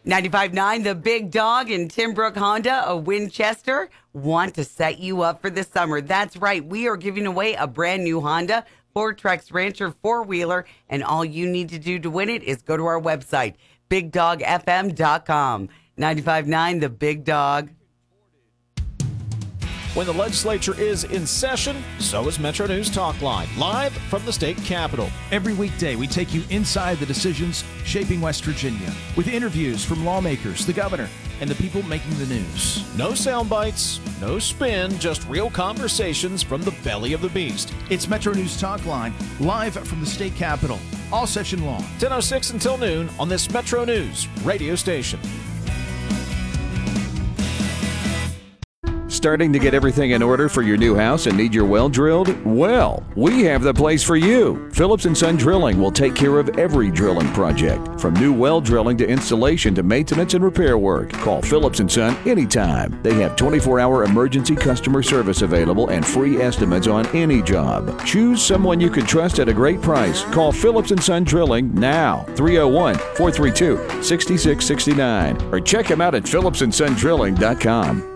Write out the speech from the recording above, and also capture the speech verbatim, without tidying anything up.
ninety-five point nine The Big Dog and Tim Brook Honda of Winchester want to set you up for the summer. That's right. We are giving away a brand new Honda Fortrex Rancher four-wheeler, and all you need to do to win it is go to our website, big dog f m dot com. ninety-five point nine The Big Dog. When the legislature is in session, so is Metro News Talk Line, live from the state capitol. Every weekday, we take you inside the decisions shaping West Virginia with interviews from lawmakers, the governor, and the people making the news. No sound bites, no spin, just real conversations from the belly of the beast. It's Metro News Talk Line, live from the state capitol, all session long. ten oh six until noon on this Metro News radio station. Starting to get everything in order for your new house and need your well drilled? Well, we have the place for you. Phillips and Son Drilling will take care of every drilling project, from new well drilling to installation to maintenance and repair work. Call Phillips and Son anytime. They have twenty-four hour emergency customer service available and free estimates on any job. Choose someone you can trust at a great price. Call Phillips and Son Drilling now, three oh one, four three two, six six six nine, or check them out at phillips and son drilling dot com.